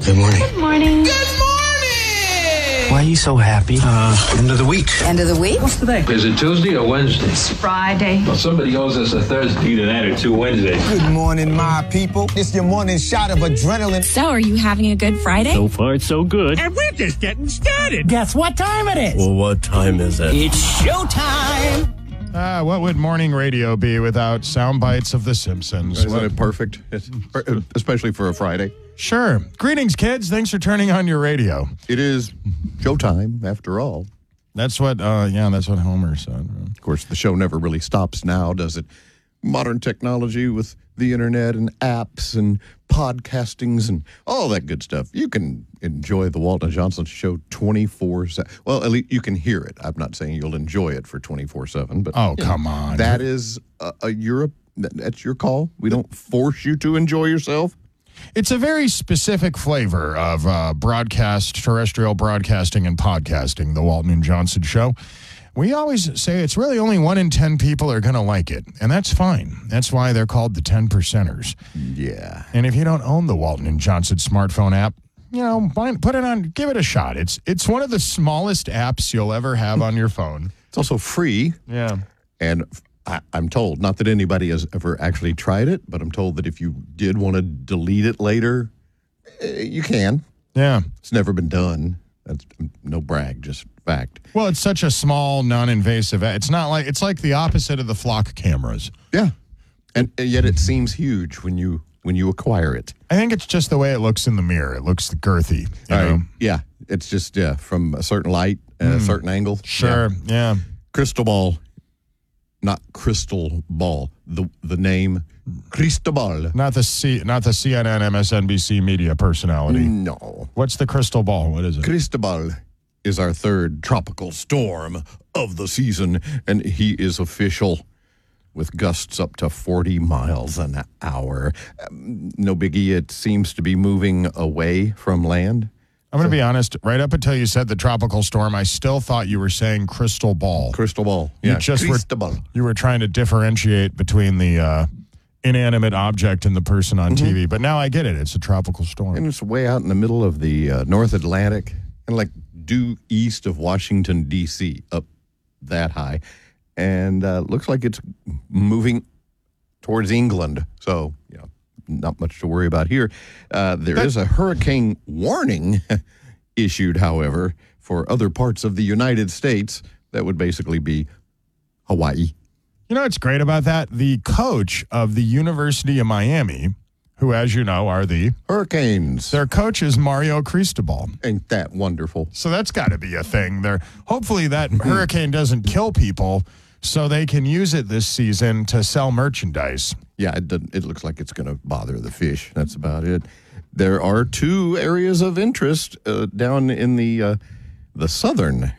Good morning. Good morning. Good morning! Why are you so happy? End of the week. End of the week? What's today? Is it Tuesday or Wednesday? It's Friday. Well, somebody owes us a Thursday. Either that or 2 Wednesdays. Good morning, my people. It's your morning shot of adrenaline. So, are you having a good Friday? So far, it's so good. And we're just getting started. Guess what time it is? Well, what time is it? It's showtime. What would morning radio be without sound bites of The Simpsons? Isn't it perfect? Especially for a Friday. Sure. Greetings, kids. Thanks for turning on your radio. It is showtime, after all. That's what Homer said. Of course, the show never really stops now, does it? Modern technology with the internet and apps and podcastings and all that good stuff. You can enjoy the Walton and Johnson show 24/7. Well, at least you can hear it. I'm not saying you'll enjoy it for 24/7, but come on. That is that's your call. We don't force you to enjoy yourself. It's a very specific flavor of terrestrial broadcasting and podcasting, the Walton and Johnson show. We always say it's really only 1 in 10 people are going to like it, and that's fine. That's why they're called the 10 percenters. Yeah. And if you don't own the Walton and Johnson smartphone app, put it on, give it a shot. It's one of the smallest apps you'll ever have on your phone. It's also free. Yeah. And I'm told, not that anybody has ever actually tried it, but I'm told that if you did want to delete it later, you can. Yeah. It's never been done. That's no brag, just fact. Well, it's such a small, non-invasive. It's like the opposite of the flock cameras. Yeah. And yet it seems huge when you acquire it. I think it's just the way it looks in the mirror. It looks girthy. You know? Yeah. It's just, from a certain light and a certain angle. Sure. Yeah. Crystal ball. Not crystal ball. The name Cristobal. Not the CNN, MSNBC media personality. No. What's the crystal ball? What is it? Cristobal is our third tropical storm of the season, and he is official with gusts up to 40 miles an hour. No biggie. It seems to be moving away from land. I'm going to be honest. Right up until you said the tropical storm, I still thought you were saying crystal ball. Crystal ball. Yeah, You were trying to differentiate between the inanimate object and the person on TV. But now I get it. It's a tropical storm. And it's way out in the middle of the North Atlantic, and like due east of Washington, D.C., up that high. And looks like it's moving towards England. So, not much to worry about here. There is a hurricane warning issued, however, for other parts of the United States. That would basically be Hawaii. You know what's great about that? The coach of the University of Miami, who, as you know, are the Hurricanes. Their coach is Mario Cristobal. Ain't that wonderful? So that's got to be a thing. Hopefully that hurricane doesn't kill people, so they can use it this season to sell merchandise. Yeah, it looks like it's going to bother the fish. That's about it. There are 2 areas of interest down in the southern